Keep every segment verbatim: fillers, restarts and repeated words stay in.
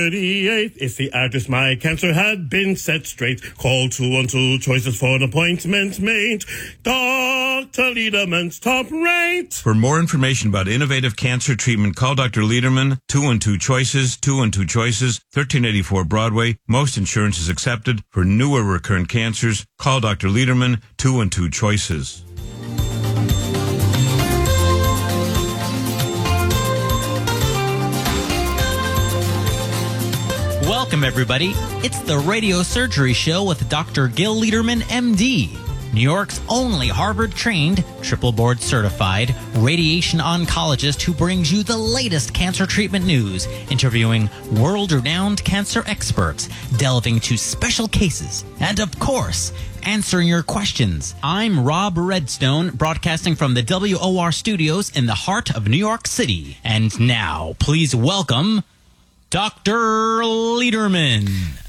thirty-eighth is the address my cancer had been set straight. Call two one two choices for an appointment made. Doctor Lederman's top rate. For more information about innovative cancer treatment, call Doctor Lederman, two one two choices, two one two choices, thirteen eighty-four Broadway. Most insurance is accepted. For newer recurrent cancers, call Doctor Lederman, two one two choices. Welcome, everybody. It's the Radio Surgery Show with Doctor Gil Lederman, M D, New York's only Harvard-trained, triple board-certified radiation oncologist who brings you the latest cancer treatment news, interviewing world-renowned cancer experts, delving into special cases, and, of course, answering your questions. I'm Rob Redstone, broadcasting from the W O R studios in the heart of New York City. And now, please welcome Doctor Lederman.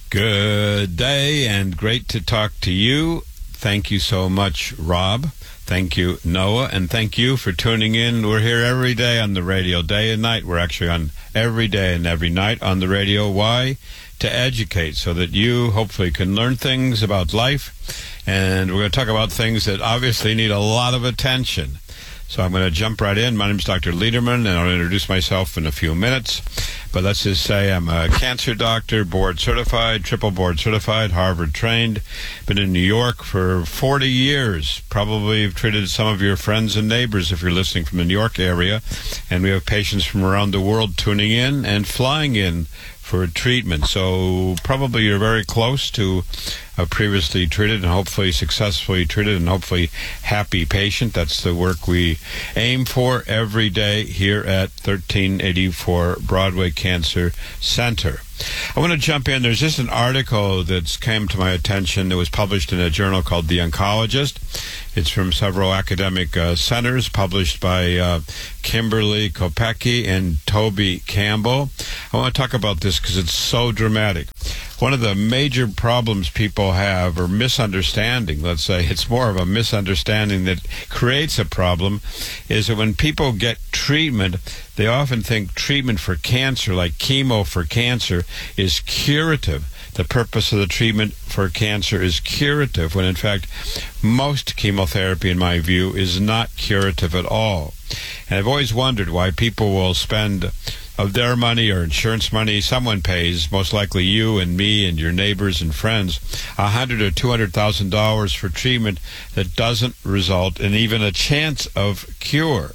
Good day and great to talk to you. Thank you so much, Rob. Thank you, Noah, and thank you for tuning in. We're here every day on the radio, day and night. We're actually on every day and every night on the radio. Why? To educate, so that you hopefully can learn things about life. And we're going to talk about things that obviously need a lot of attention. So I'm going to jump right in. My name is Doctor Lederman, and I'll introduce myself in a few minutes. But let's just say I'm a cancer doctor, board certified, triple board certified, Harvard trained. Been in New York for forty years. Probably have treated some of your friends and neighbors if you're listening from the New York area. And we have patients from around the world tuning in and flying in for treatment. So probably you're very close to a previously treated and hopefully successfully treated and hopefully happy patient. That's the work we aim for every day here at thirteen eighty-four Broadway Cancer Center. I want to jump in. There's just an article that's came to my attention that was published in a journal called The Oncologist. It's from several academic uh, centers, published by uh, Kimberly Kopecky and Toby Campbell. I want to talk about this because it's so dramatic. One of the major problems people have, or misunderstanding, let's say, it's more of a misunderstanding that creates a problem, is that when people get treatment, they often think treatment for cancer, like chemo for cancer, is curative. The purpose of the treatment for cancer is curative, when in fact most chemotherapy, in my view, is not curative at all. And I've always wondered why people will spend of their money or insurance money, someone pays, most likely you and me and your neighbors and friends, a hundred or two hundred thousand dollars for treatment that doesn't result in even a chance of cure.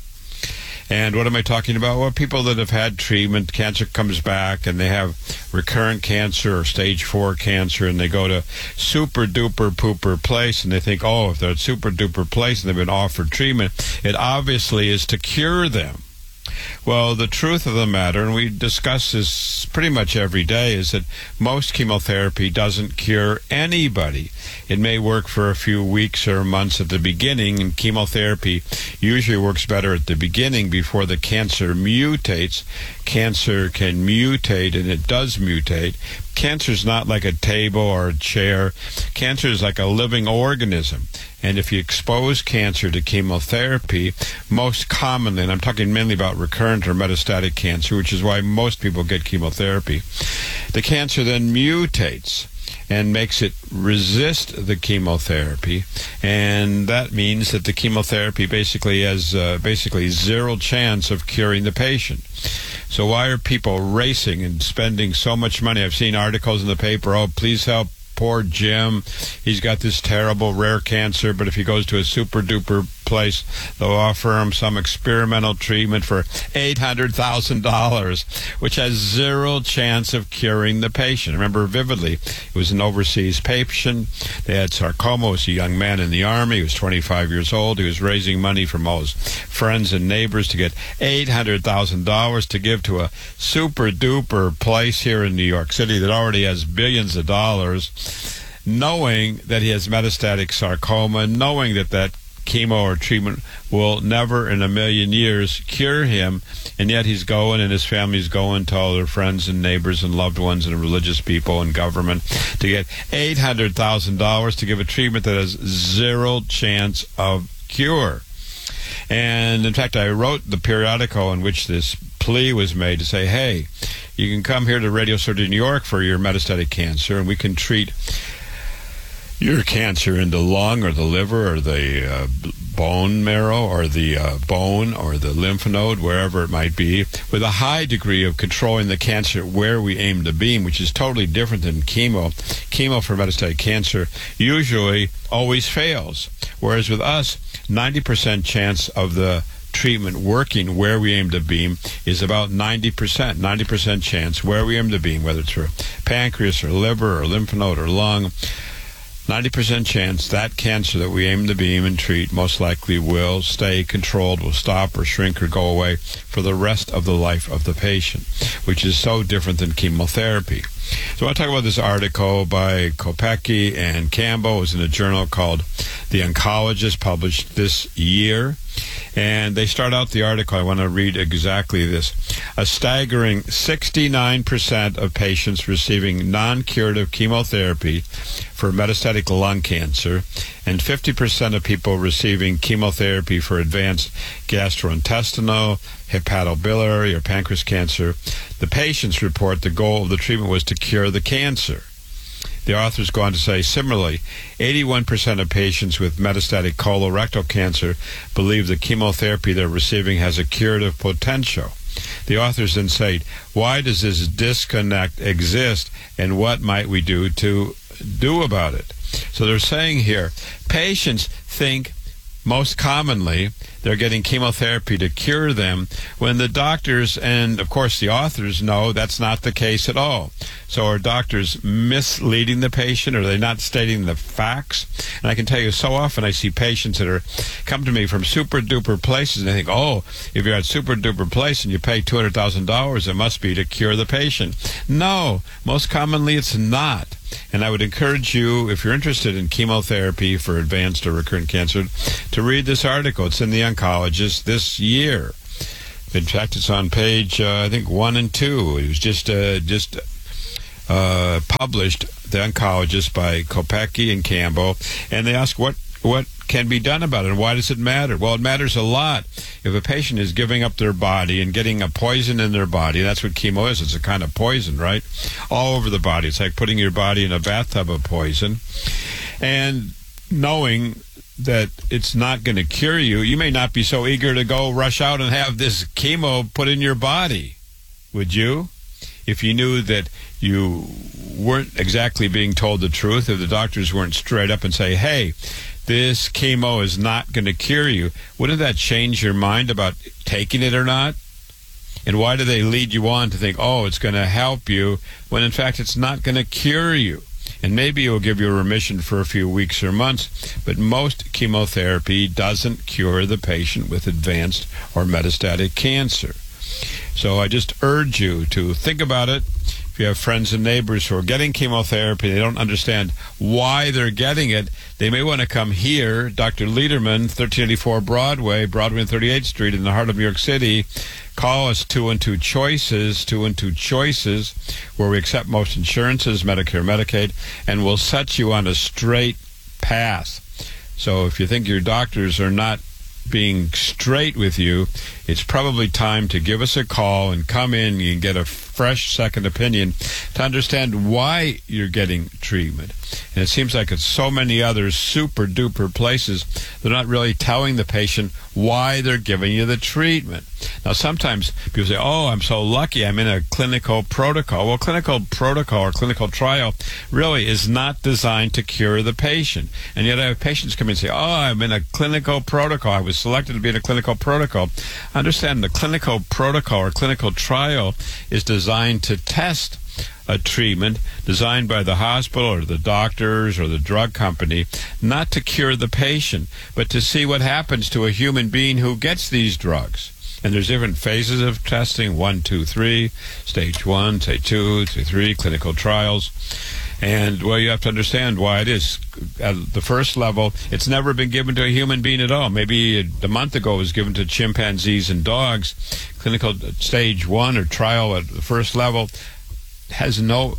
And what am I talking about? Well, people that have had treatment, cancer comes back, and they have recurrent cancer or stage four cancer, and they go to super-duper pooper place, and they think, oh, if they're at super-duper place and they've been offered treatment, it obviously is to cure them. Well, the truth of the matter, and we discuss this pretty much every day, is that most chemotherapy doesn't cure anybody. It may work for a few weeks or months at the beginning, and chemotherapy usually works better at the beginning before the cancer mutates. Cancer can mutate, and it does mutate. Cancer is not like a table or a chair. Cancer is like a living organism. And if you expose cancer to chemotherapy, most commonly, and I'm talking mainly about recurrent or metastatic cancer, which is why most people get chemotherapy, the cancer then mutates and makes it resist the chemotherapy, and that means that the chemotherapy basically has uh, basically zero chance of curing the patient. So why are people racing and spending so much money? I've seen articles in the paper, oh, please help poor Jim. He's got this terrible rare cancer, but if he goes to a super-duper place, they'll offer him some experimental treatment for eight hundred thousand dollars, which has zero chance of curing the patient. I remember vividly, it was an overseas patient. They had sarcoma. It was a young man in the Army. He was twenty-five years old. He was raising money from all his friends and neighbors to get eight hundred thousand dollars to give to a super-duper place here in New York City that already has billions of dollars, knowing that he has metastatic sarcoma, knowing that that chemo or treatment will never in a million years cure him, and yet he's going and his family's going to all their friends and neighbors and loved ones and religious people and government to get eight hundred thousand dollars to give a treatment that has zero chance of cure. And in fact, I wrote the periodical in which this plea was made to say, hey, you can come here to Radiosurgery New York for your metastatic cancer, and we can treat your cancer in the lung or the liver or the uh, bone marrow or the uh, bone or the lymph node, wherever it might be, with a high degree of controlling the cancer where we aim to beam, which is totally different than chemo. Chemo for metastatic cancer usually always fails, whereas with us, ninety percent chance of the treatment working where we aim to beam is about ninety percent, ninety percent chance where we aim to beam, whether it's for pancreas or liver or lymph node or lung. ninety percent chance that cancer that we aim to beam and treat most likely will stay controlled, will stop or shrink or go away for the rest of the life of the patient, which is so different than chemotherapy. So I want to talk about this article by Kopecky and Campbell. It was in a journal called The Oncologist, published this year. And they start out the article. I want to read exactly this. A staggering sixty-nine percent of patients receiving non-curative chemotherapy for metastatic lung cancer and fifty percent of people receiving chemotherapy for advanced gastrointestinal, hepatobiliary, or pancreas cancer, the patients report the goal of the treatment was to cure the cancer. The authors go on to say, similarly, eighty-one percent of patients with metastatic colorectal cancer believe the chemotherapy they're receiving has a curative potential. The authors then say, why does this disconnect exist, and what might we do to do about it? So they're saying here, patients think most commonly they're getting chemotherapy to cure them, when the doctors and, of course, the authors know that's not the case at all. So are doctors misleading the patient? Are they not stating the facts? And I can tell you, so often I see patients that are come to me from super-duper places, and they think, oh, if you're at super-duper place and you pay two hundred thousand dollars, it must be to cure the patient. No, most commonly it's not. And I would encourage you, if you're interested in chemotherapy for advanced or recurrent cancer, to read this article. It's in The Oncologist this year. In fact, it's on page, uh, I think, one and two. It was just uh, just uh, published, The Oncologist, by Kopecky and Campbell. And they ask what what can be done about it, and why does it matter? Well, it matters a lot. If a patient is giving up their body and getting a poison in their body, that's what chemo is. It's a kind of poison, right? All over the body. It's like putting your body in a bathtub of poison. And knowing that it's not going to cure you, you may not be so eager to go rush out and have this chemo put in your body. Would you? If you knew that you weren't exactly being told the truth, if the doctors weren't straight up and say, hey, this chemo is not going to cure you, wouldn't that change your mind about taking it or not? And why do they lead you on to think, oh, it's going to help you, when in fact it's not going to cure you? And maybe it will give you a remission for a few weeks or months, but most chemotherapy doesn't cure the patient with advanced or metastatic cancer. So I just urge you to think about it. If you have friends and neighbors who are getting chemotherapy, they don't understand why they're getting it, they may want to come here, Doctor Lederman, thirteen eighty-four Broadway, Broadway and thirty-eighth Street in the heart of New York City. Call us, two one two choices, two one two choices, where we accept most insurances, Medicare, Medicaid, and we'll set you on a straight path. So if you think your doctors are not being straight with you, it's probably time to give us a call and come in and get a fresh second opinion to understand why you're getting treatment. And it seems like it's so many other super-duper places, they're not really telling the patient why they're giving you the treatment. Now, sometimes people say, oh, I'm so lucky, I'm in a clinical protocol. Well, clinical protocol or clinical trial really is not designed to cure the patient. And yet I have patients come in and say, oh, I'm in a clinical protocol. I was selected to be in a clinical protocol. Understand, the clinical protocol or clinical trial is designed to test a treatment designed by the hospital or the doctors or the drug company, not to cure the patient, but to see what happens to a human being who gets these drugs. And there's different phases of testing, one, two, three, stage one, stage two, stage three, clinical trials. And, well, you have to understand why it is. At the first level, it's never been given to a human being at all. Maybe a month ago it was given to chimpanzees and dogs. Clinical stage one or trial at the first level has no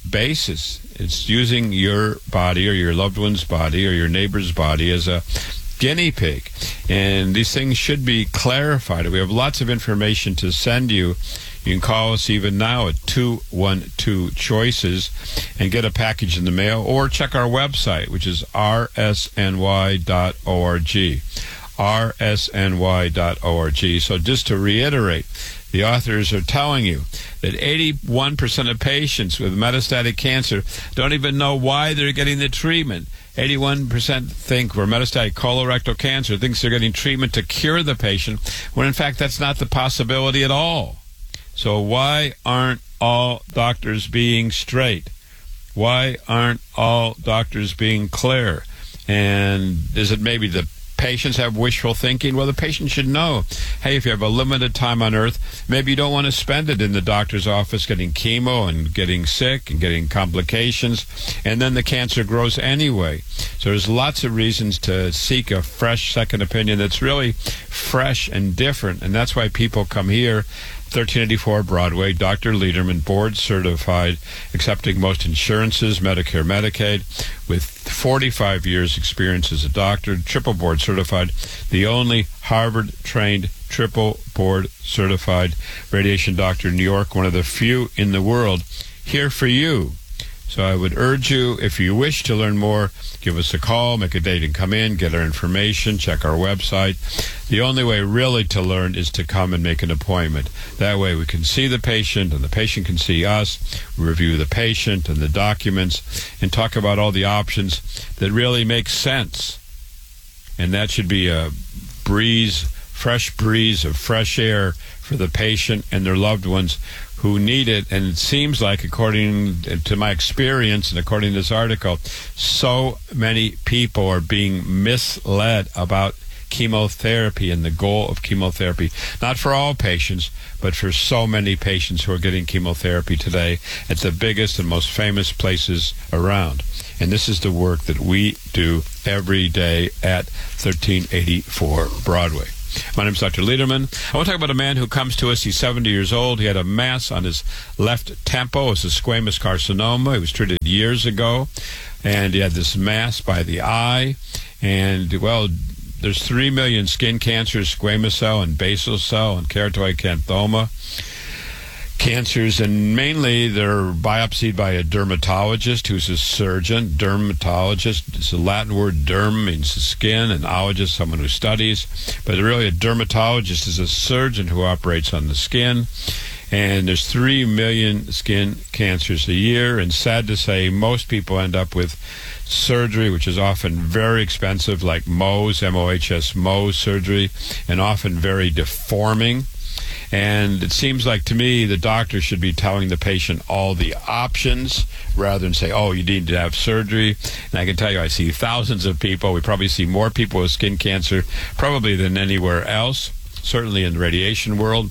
basis. It's using your body or your loved one's body or your neighbor's body as a guinea pig. And these things should be clarified. We have lots of information to send you. You can call us even now at two one two choices and get a package in the mail, or check our website, which is r s n y dot org. r s n y dot org. So just to reiterate, the authors are telling you that eighty-one percent of patients with metastatic cancer don't even know why they're getting the treatment. eighty-one percent think for metastatic colorectal cancer thinks they're getting treatment to cure the patient, when in fact that's not the possibility at all. So why aren't all doctors being straight? Why aren't all doctors being clear? And is it maybe the patients have wishful thinking? Well, the patient should know, hey, if you have a limited time on earth, maybe you don't want to spend it in the doctor's office getting chemo and getting sick and getting complications, and then the cancer grows anyway. So there's lots of reasons to seek a fresh second opinion that's really fresh and different, and that's why people come here. thirteen eighty-four Broadway, Doctor Lederman, board certified, accepting most insurances, Medicare, Medicaid, with forty-five years experience as a doctor, triple board certified, the only Harvard-trained triple board certified radiation doctor in New York, one of the few in the world, here for you. So I would urge you, if you wish to learn more, give us a call, make a date and come in, get our information, check our website. The only way really to learn is to come and make an appointment. That way we can see the patient and the patient can see us, review the patient and the documents, and talk about all the options that really make sense. And that should be a breeze, fresh breeze of fresh air for the patient and their loved ones who need it. And it seems like, according to my experience and according to this article, so many people are being misled about chemotherapy and the goal of chemotherapy. Not for all patients, but for so many patients who are getting chemotherapy today at the biggest and most famous places around. And this is the work that we do every day at thirteen eighty-four Broadway. My name is Doctor Lederman. I want to talk about a man who comes to us. He's seventy years old. He had a mass on his left temple. It was a squamous carcinoma. He was treated years ago. And he had this mass by the eye. And, well, there's three million skin cancers, squamous cell and basal cell and keratoid xanthoma cancers, and mainly they're biopsied by a dermatologist who's a surgeon. Dermatologist, it's a Latin word. Derm means the skin, and ologist, someone who studies. But really a dermatologist is a surgeon who operates on the skin. And there's three million skin cancers a year, and sad to say, most people end up with surgery, which is often very expensive, like Mohs, M O H S, Mohs surgery, and often very deforming. And it seems like, to me, the doctor should be telling the patient all the options rather than say, oh, you need to have surgery. And I can tell you, I see thousands of people. We probably see more people with skin cancer probably than anywhere else, certainly in the radiation world.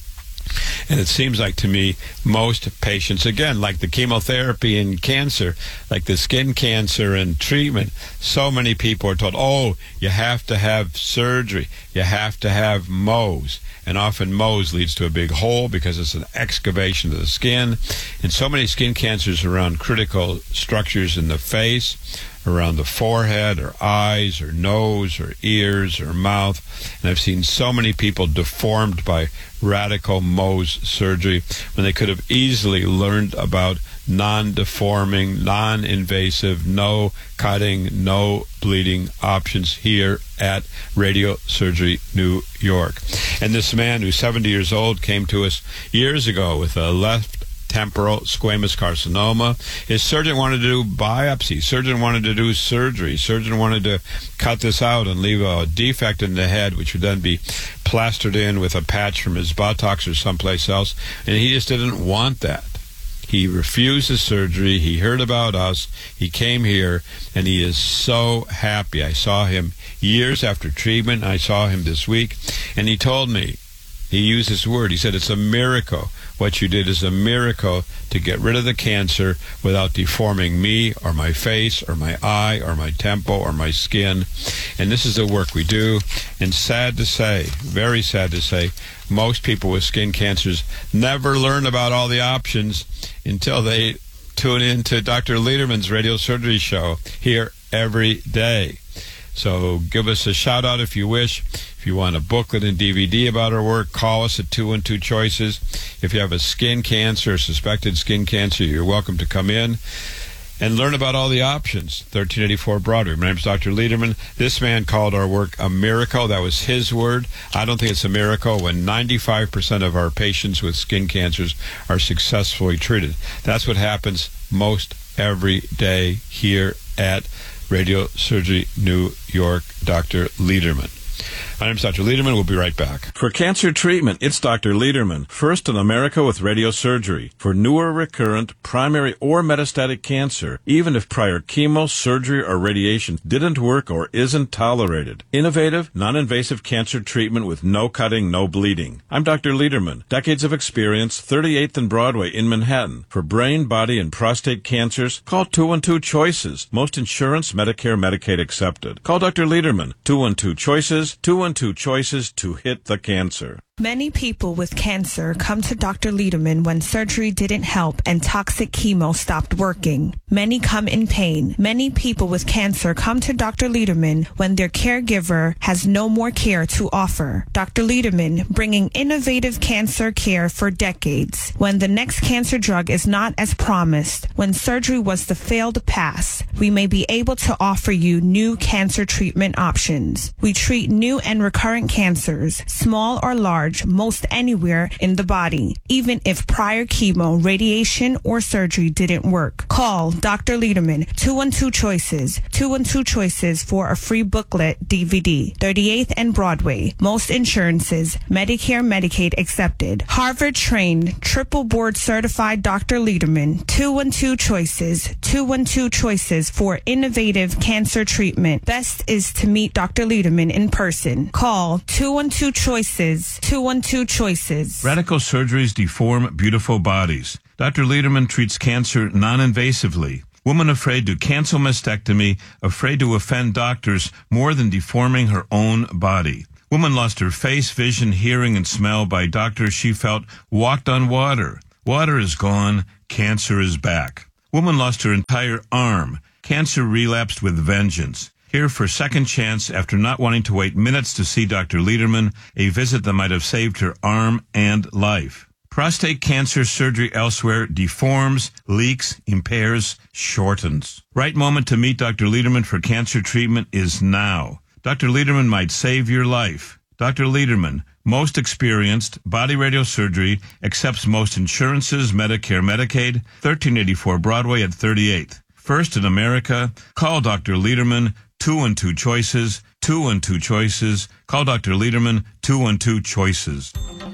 And it seems like, to me, most patients, again, like the chemotherapy and cancer, like the skin cancer and treatment, so many people are told, oh, you have to have surgery, you have to have Mohs. And often Mohs leads to a big hole because it's an excavation of the skin. And so many skin cancers around critical structures in the face, around the forehead or eyes or nose or ears or mouth. And I've seen so many people deformed by radical Mohs surgery when they could have easily learned about non-deforming, non-invasive, no cutting, no bleeding options here at Radiosurgery New York. And this man who's seventy years old came to us years ago with a left temporal squamous carcinoma. His surgeon wanted to do biopsy. Surgeon wanted to do surgery. Surgeon wanted to cut this out and leave a defect in the head, which would then be plastered in with a patch from his buttocks or someplace else. And he just didn't want that. He refused the surgery. He heard about us. He came here, and he is so happy. I saw him years after treatment. I saw him this week, and he told me, he used this word, he said, it's a miracle. What you did is a miracle to get rid of the cancer without deforming me or my face or my eye or my temple or my skin. And this is the work we do. And sad to say, very sad to say, most people with skin cancers never learn about all the options until they tune in to Doctor Lederman's Radiosurgery show here every day. So give us a shout out if you wish. If you want a booklet and D V D about our work, call us at two one two choices. If you have a skin cancer, suspected skin cancer, you're welcome to come in and learn about all the options. thirteen eighty-four Broadway. My name is Doctor Lederman. This man called our work a miracle. That was his word. I don't think it's a miracle when ninety-five percent of our patients with skin cancers are successfully treated. That's what happens most every day here at Radio Surgery New York. Doctor Lederman. My name is Doctor Lederman. We'll be right back. For cancer treatment, it's Doctor Lederman, first in America with radiosurgery. For newer, recurrent, primary, or metastatic cancer, even if prior chemo, surgery, or radiation didn't work or isn't tolerated. Innovative, non-invasive cancer treatment with no cutting, no bleeding. I'm Doctor Lederman. Decades of experience, thirty-eighth and Broadway in Manhattan. For brain, body, and prostate cancers, call two one two choices. Most insurance, Medicare, Medicaid accepted. Call Doctor Lederman, two one two choices, two one two choices to hit the cancer. Many people with cancer come to Doctor Lederman when surgery didn't help and toxic chemo stopped working. Many come in pain. Many people with cancer come to Doctor Lederman when their caregiver has no more care to offer. Doctor Lederman, bringing innovative cancer care for decades. When the next cancer drug is not as promised, when surgery was the failed pass, we may be able to offer you new cancer treatment options. We treat new and recurrent cancers, small or large, most anywhere in the body, even if prior chemo, radiation, or surgery didn't work. Call Doctor Lederman, two one two choices, two one two choices for a free booklet D V D. thirty-eighth and Broadway. Most insurances, Medicare, Medicaid accepted. Harvard-trained, triple board certified Doctor Lederman, two one two choices, two one two choices for innovative cancer treatment. Best is to meet Doctor Lederman in person. Call two one two choices, two one two choices. Radical surgeries deform beautiful bodies. Doctor Lederman treats cancer non-invasively. Woman afraid to cancel mastectomy, afraid to offend doctors more than deforming her own body. Woman lost her face, vision, hearing, and smell by doctors she felt walked on water. Water is gone. Cancer is back. Woman lost her entire arm. Cancer relapsed with vengeance. Here for second chance after not wanting to wait minutes to see Doctor Lederman, a visit that might have saved her arm and life. Prostate cancer surgery elsewhere deforms, leaks, impairs, shortens. Right moment to meet Doctor Lederman for cancer treatment is now. Doctor Lederman might save your life. Doctor Lederman, most experienced, body radiosurgery, accepts most insurances, Medicare, Medicaid, thirteen eighty-four Broadway at thirty-eighth. First in America, call Doctor Lederman, two one two choices, two one two choices. Call Doctor Lederman, two one two choices.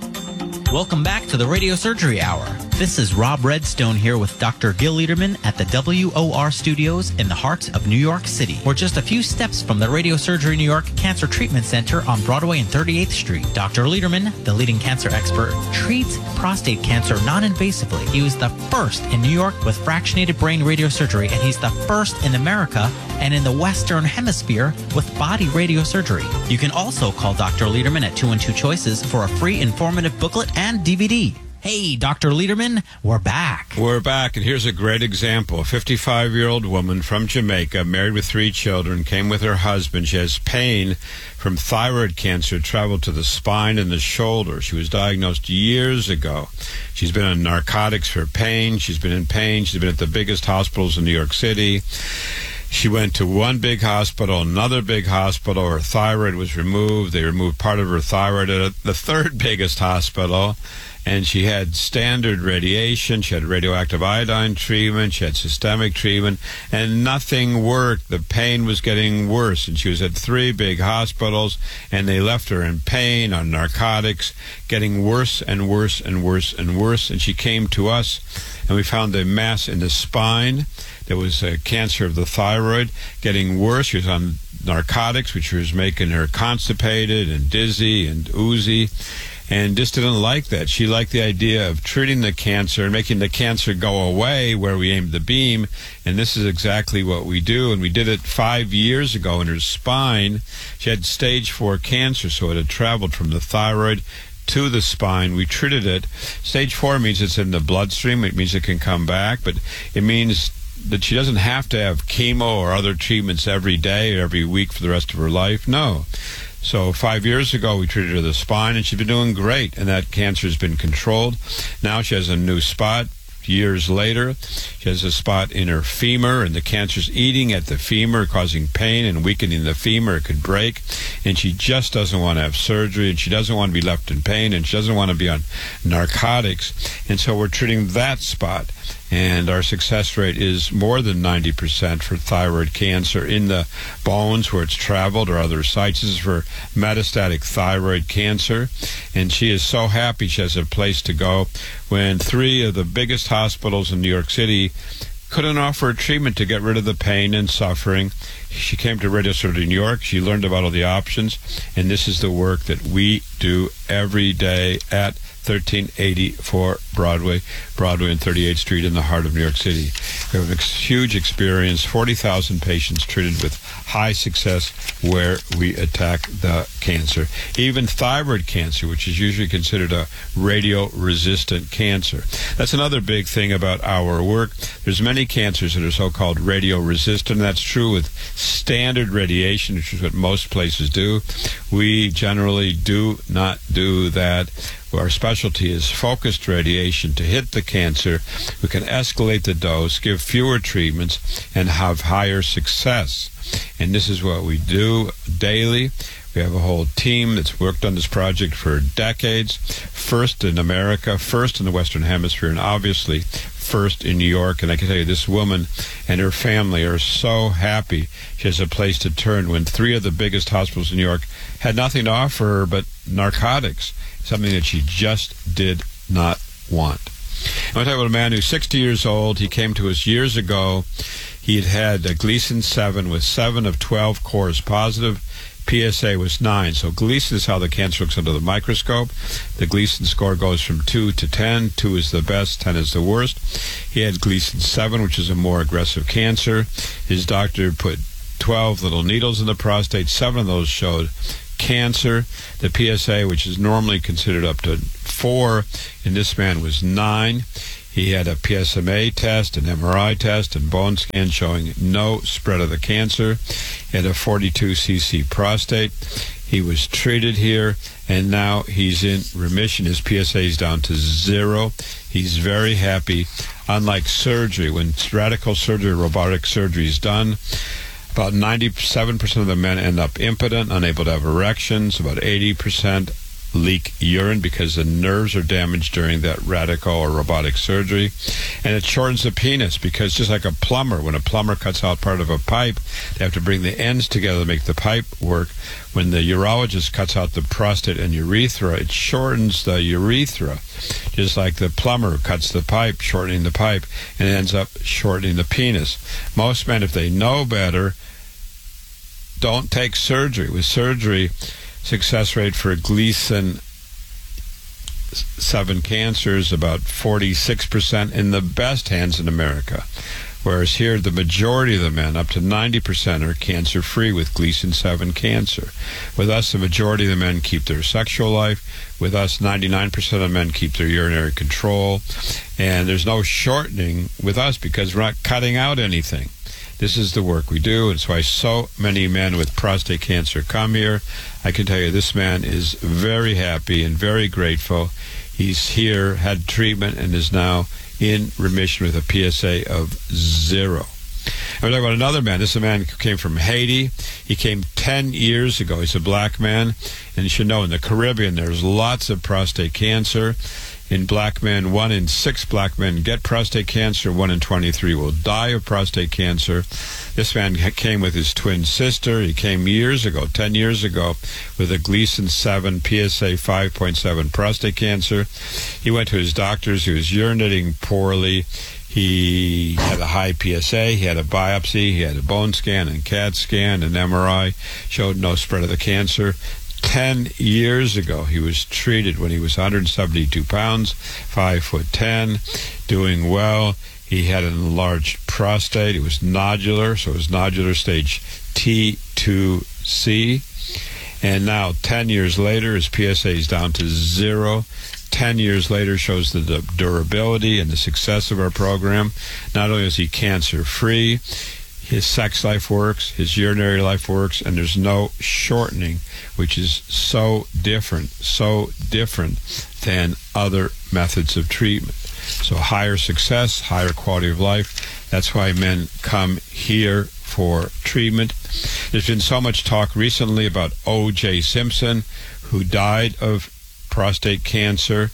Welcome back to the Radio Surgery Hour. This is Rob Redstone here with Doctor Gil Lederman at the W O R Studios in the heart of New York City. We're just a few steps from the Radio Surgery New York Cancer Treatment Center on Broadway and thirty-eighth Street. Doctor Lederman, the leading cancer expert, treats prostate cancer non-invasively. He was the first in New York with fractionated brain radiosurgery, and he's the first in America and in the Western Hemisphere with body radiosurgery. You can also call Doctor Lederman at two one two choices for a free informative booklet and D V D. Hey, Doctor Lederman, we're back. We're back, and here's a great example. A fifty-five-year-old woman from Jamaica, married with three children, came with her husband. She has pain from thyroid cancer, traveled to the spine and the shoulder. She was diagnosed years ago. She's been on narcotics for pain. She's been in pain. She's been at the biggest hospitals in New York City. She went to one big hospital, another big hospital. Her thyroid was removed. They removed part of her thyroid at the third biggest hospital. And she had standard radiation. She had radioactive iodine treatment. She had systemic treatment. And nothing worked. The pain was getting worse. And she was at three big hospitals. And they left her in pain, on narcotics, getting worse and worse and worse and worse. And she came to us, and we found a mass in the spine. There was a cancer of the thyroid getting worse. She was on narcotics, which was making her constipated and dizzy and oozy, and just didn't like that. She liked the idea of treating the cancer and making the cancer go away where we aimed the beam, and this is exactly what we do. And we did it five years ago in her spine. She had stage four cancer, so it had traveled from the thyroid to the spine. We treated it. Stage four means it's in the bloodstream. It means it can come back, but it means that she doesn't have to have chemo or other treatments every day or every week for the rest of her life. No. So five years ago, we treated her of the spine, and she's been doing great, and that cancer has been controlled. Now she has a new spot. Years later, she has a spot in her femur, and the cancer's eating at the femur, causing pain and weakening the femur. It could break, and she just doesn't want to have surgery, and she doesn't want to be left in pain, and she doesn't want to be on narcotics. And so we're treating that spot, and our success rate is more than ninety percent for thyroid cancer in the bones where it's traveled or other sites. This is for metastatic thyroid cancer, and she is so happy she has a place to go when three of the biggest hospitals in New York City couldn't offer a treatment to get rid of the pain and suffering. She came to Radio Surgery New York. She learned about all the options, and this is the work that we do every day at thirteen eighty-four Broadway, Broadway and thirty-eighth Street in the heart of New York City. We have a huge experience, forty thousand patients treated with high success where we attack the cancer. Even thyroid cancer, which is usually considered a radio-resistant cancer. That's another big thing about our work. There's many cancers that are so-called radio-resistant, and that's true with standard radiation, which is what most places do. We generally do not do that. Our specialty is focused radiation to hit the cancer. We can escalate the dose, give fewer treatments, and have higher success. And this is what we do daily. We have a whole team that's worked on this project for decades. First in America, first in the Western Hemisphere, and obviously first in New York. And I can tell you, this woman and her family are so happy she has a place to turn when three of the biggest hospitals in New York had nothing to offer her but narcotics, something that she just did not want. I want to talk about a man who's sixty years old. He came to us years ago. He had had a Gleason seven with seven of twelve cores positive. P S A was nine. So Gleason is how the cancer looks under the microscope. The Gleason score goes from two to ten. two is the best, ten is the worst. He had Gleason seven, which is a more aggressive cancer. His doctor put twelve little needles in the prostate. Seven of those showed cancer. The P S A, which is normally considered up to four, in this man was nine. He had a P S M A test, an M R I test, and bone scan showing no spread of the cancer. He had a forty-two c c prostate. He was treated here, and now he's in remission. His P S A is down to zero. He's very happy. Unlike surgery, when radical surgery, robotic surgery is done, about ninety-seven percent of the men end up impotent, unable to have erections. About eighty percent leak urine because the nerves are damaged during that radical or robotic surgery. And it shortens the penis because just like a plumber, when a plumber cuts out part of a pipe, they have to bring the ends together to make the pipe work. When the urologist cuts out the prostate and urethra, it shortens the urethra, just like the plumber cuts the pipe, shortening the pipe, and it ends up shortening the penis. Most men, if they know better, don't take surgery. With surgery, success rate for Gleason seven cancers about forty-six percent in the best hands in America. Whereas here, the majority of the men, up to ninety percent, are cancer-free with Gleason seven cancer. With us, the majority of the men keep their sexual life. With us, ninety-nine percent of men keep their urinary control. And there's no shortening with us because we're not cutting out anything. This is the work we do. It's why so many men with prostate cancer come here. I can tell you this man is very happy and very grateful. He's here, had treatment, and is now in remission with a P S A of zero. I'm talking about another man. This is a man who came from Haiti. He came ten years ago. He's a black man. And you should know, in the Caribbean, there's lots of prostate cancer. In black men, one in six black men get prostate cancer. One in twenty-three will die of prostate cancer. This man came with his twin sister. He came years ago, ten years ago, with a Gleason seven, P S A five point seven prostate cancer. He went to his doctors. He was urinating poorly. He had a high P S A. He had a biopsy. He had a bone scan and C A T scan and M R I. Showed no spread of the cancer. Ten years ago, he was treated when he was one hundred seventy-two pounds, five foot ten, doing well. He had an enlarged prostate. It was nodular, so it was nodular stage T two C. And now, ten years later, his P S A is down to zero. ten years later shows the du- durability and the success of our program. Not only is he cancer-free, his sex life works, his urinary life works, and there's no shortening, which is so different, so different than other methods of treatment. So higher success, higher quality of life. That's why men come here for treatment. There's been so much talk recently about O J Simpson, who died of prostate cancer.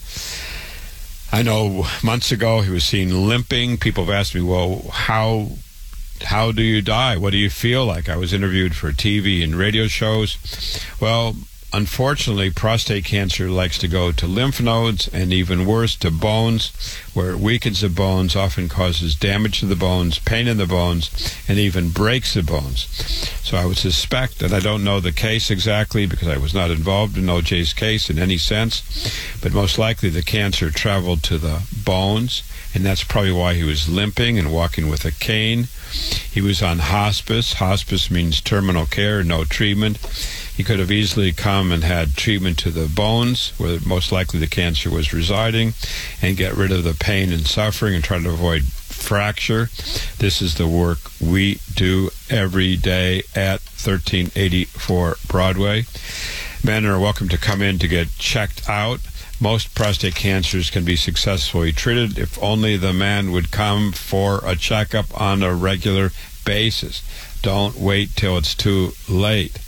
I know months ago he was seen limping. People have asked me, well, how how do you die? What do you feel like? I was interviewed for T V and radio shows. Well, unfortunately, prostate cancer likes to go to lymph nodes and even worse to bones, where it weakens the bones, often causes damage to the bones, pain in the bones, and even breaks the bones. So I would suspect, and I don't know the case exactly because I was not involved in O J's case in any sense, but most likely the cancer traveled to the bones, and that's probably why he was limping and walking with a cane. He was on hospice. Hospice means terminal care, no treatment. He could have easily come and had treatment to the bones, where most likely the cancer was residing, and get rid of the pain and suffering and try to avoid fracture. This is the work we do every day at thirteen eighty-four Broadway. Men are welcome to come in to get checked out. Most prostate cancers can be successfully treated if only the man would come for a checkup on a regular basis. Don't wait till it's too late.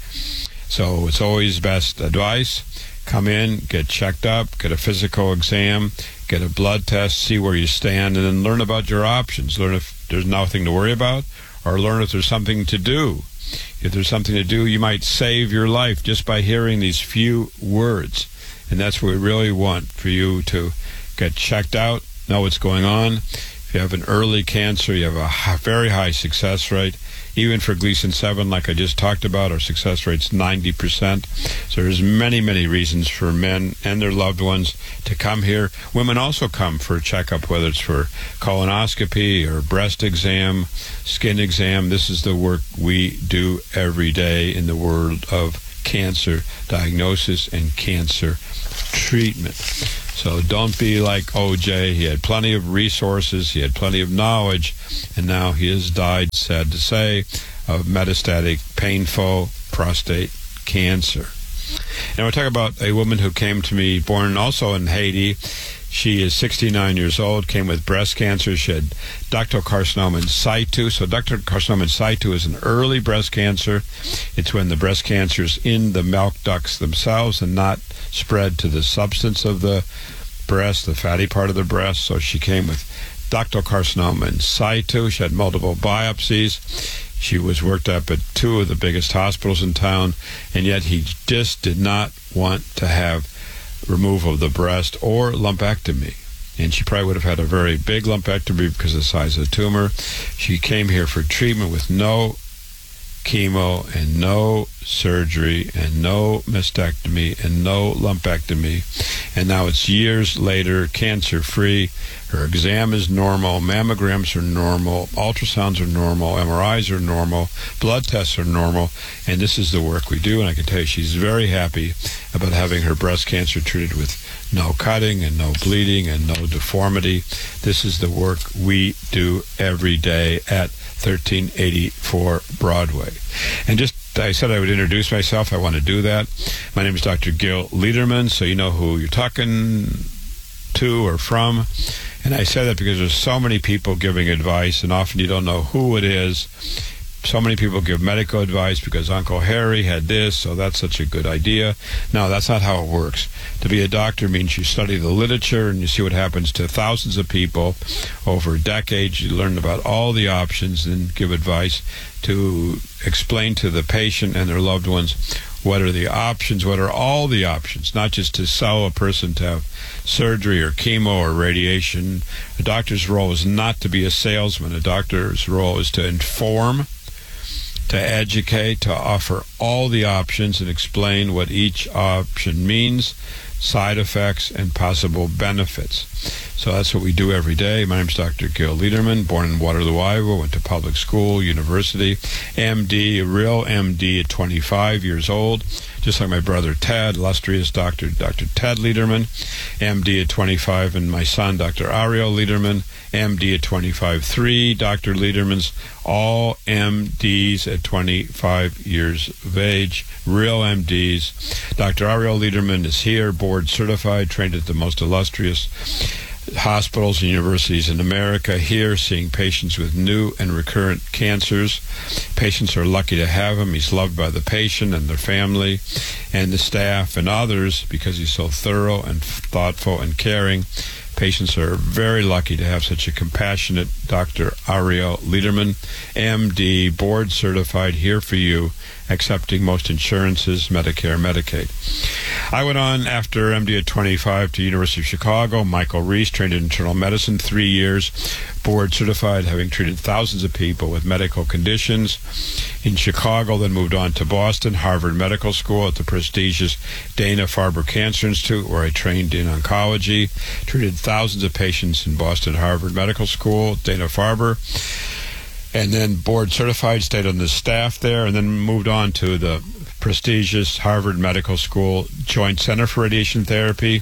So it's always best advice. Come in, get checked up, get a physical exam, get a blood test, see where you stand, and then learn about your options. Learn if there's nothing to worry about, or learn if there's something to do. If there's something to do, you might save your life just by hearing these few words. And that's what we really want, for you to get checked out, know what's going on. If you have an early cancer, you have a very high success rate. Even for Gleason seven, like I just talked about, our success rate's ninety percent. So there's many, many reasons for men and their loved ones to come here. Women also come for a checkup, whether it's for colonoscopy or breast exam, skin exam. This is the work we do every day in the world of cancer diagnosis and cancer treatment. So don't be like O J. He had plenty of resources, he had plenty of knowledge, and now he has died, sad to say, of metastatic, painful prostate cancer. Now we're talking about a woman who came to me, born also in Haiti. She is sixty-nine years old, came with breast cancer. She had ductal carcinoma in situ. So ductal carcinoma in situ is an early breast cancer. It's when the breast cancer is in the milk ducts themselves and not spread to the substance of the breast, the fatty part of the breast. So she came with ductal carcinoma in situ. She had multiple biopsies. She was worked up at two of the biggest hospitals in town, and yet he just did not want to have removal of the breast or lumpectomy. And she probably would have had a very big lumpectomy because of the size of the tumor. She came here for treatment with no chemo and no surgery and no mastectomy and no lumpectomy. And now it's years later, cancer-free. Her exam is normal, mammograms are normal, ultrasounds are normal, M R Is are normal, blood tests are normal, and this is the work we do. And I can tell you she's very happy about having her breast cancer treated with no cutting and no bleeding and no deformity. This is the work we do every day at thirteen eighty-four Broadway. And just I said I would introduce myself. I want to do that. My name is Doctor Gil Liederman, so you know who you're talking to or from. And I say that because there's so many people giving advice, and often you don't know who it is. So many people give medical advice because Uncle Harry had this, so that's such a good idea. No, that's not how it works. To be a doctor means you study the literature and you see what happens to thousands of people over decades. You learn about all the options and give advice to explain to the patient and their loved ones what are the options, what are all the options, not just to sell a person to have surgery or chemo or radiation. A doctor's role is not to be a salesman. A doctor's role is to inform, to educate, to offer all the options and explain what each option means, side effects, and possible benefits. So that's what we do every day. My name's Doctor Gil Liederman, born in Waterloo, Iowa, went to public school, university, M D, a real M D at twenty-five years old, just like my brother Ted, illustrious Doctor Doctor Ted Liederman, M D at twenty-five, and my son, Doctor Ariel Liederman, M D at twenty-five. Three Doctor Liedermans, all M Ds at twenty-five years of age, real M Ds. Doctor Ariel Liederman is here, board certified, trained at the most illustrious hospitals and universities in America, here seeing patients with new and recurrent cancers. Patients are lucky to have him. He's loved by the patient and their family and the staff and others because he's so thorough and thoughtful and caring. Patients are very lucky to have such a compassionate Doctor Ariel Liederman, M D, board certified, here for you, accepting most insurances, Medicare, Medicaid. I went on after M D at twenty-five to University of Chicago. Michael Reese, trained in internal medicine, three years, board certified, having treated thousands of people with medical conditions. In Chicago, then moved on to Boston, Harvard Medical School at the prestigious Dana-Farber Cancer Institute, where I trained in oncology, treated thousands of patients in Boston Harvard Medical School, Dana-Farber, and then board certified, stayed on the staff there, and then moved on to the prestigious Harvard Medical School Joint Center for Radiation Therapy.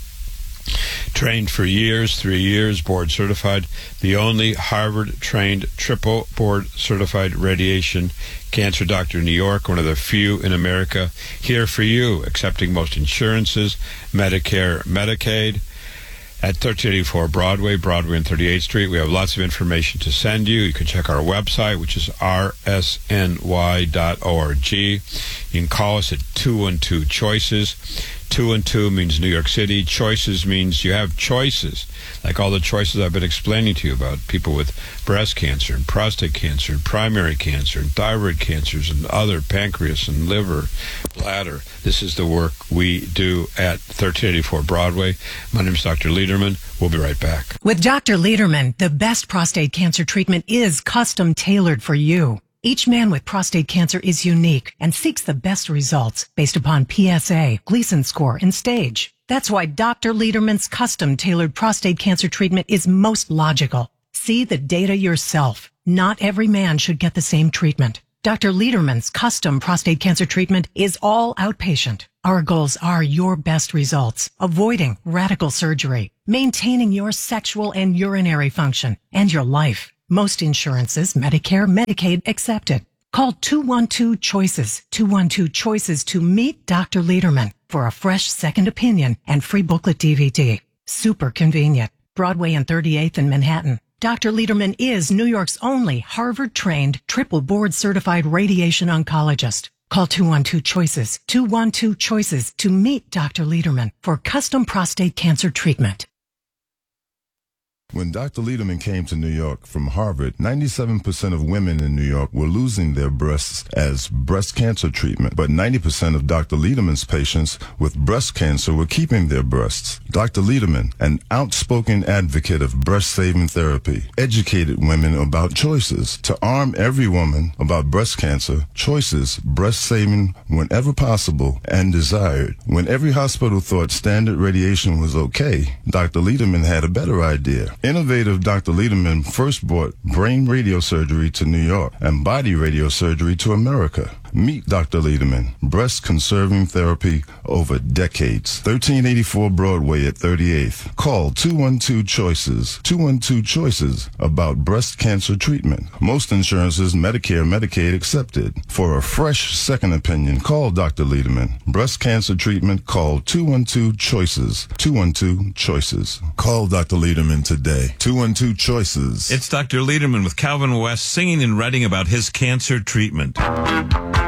Trained for years, three years, board certified, the only Harvard-trained triple board certified radiation cancer doctor in New York, one of the few in America, here for you, accepting most insurances, Medicare, Medicaid. At thirteen eighty-four Broadway, Broadway and thirty-eighth Street. We have lots of information to send you. You can check our website, which is r s n y dot org. You can call us at two one two choices. Two and two means New York City. Choices means you have choices, like all the choices I've been explaining to you about people with breast cancer and prostate cancer and primary cancer and thyroid cancers and other, pancreas and liver, bladder. This is the work we do at thirteen eighty-four Broadway. My name is Doctor Liederman. We'll be right back. With Doctor Liederman, the best prostate cancer treatment is custom tailored for you. Each man with prostate cancer is unique and seeks the best results based upon P S A, Gleason score, and stage. That's why Doctor Liederman's custom-tailored prostate cancer treatment is most logical. See the data yourself. Not every man should get the same treatment. Doctor Liederman's custom prostate cancer treatment is all outpatient. Our goals are your best results, avoiding radical surgery, maintaining your sexual and urinary function, and your life. Most insurances, Medicare, Medicaid accepted. Call two one two choices, two one two choices to meet Doctor Liederman for a fresh second opinion and free booklet D V D. Super convenient. Broadway and thirty-eighth in Manhattan. Doctor Liederman is New York's only Harvard-trained, triple board-certified radiation oncologist. Call two one two choices, two one two choices to meet Doctor Liederman for custom prostate cancer treatment. When Doctor Liederman came to New York from Harvard, ninety-seven percent of women in New York were losing their breasts as breast cancer treatment, but ninety percent of Doctor Liederman's patients with breast cancer were keeping their breasts. Doctor Liederman, an outspoken advocate of breast-saving therapy, educated women about choices. To arm every woman about breast cancer, choices, breast-saving whenever possible and desired. When every hospital thought standard radiation was okay, Doctor Liederman had a better idea. Innovative Doctor Liederman first brought brain radiosurgery to New York and body radiosurgery to America. Meet Doctor Liederman, breast-conserving therapy over decades. thirteen eighty-four Broadway at thirty-eighth. Call two one two choices, two one two choices about breast cancer treatment. Most insurances, Medicare, Medicaid accepted. For a fresh second opinion, call Doctor Liederman. Breast cancer treatment, call two one two choices, two one two choices. Call Doctor Liederman today. two one two choices. It's Doctor Liederman with Calvin West singing and writing about his cancer treatment.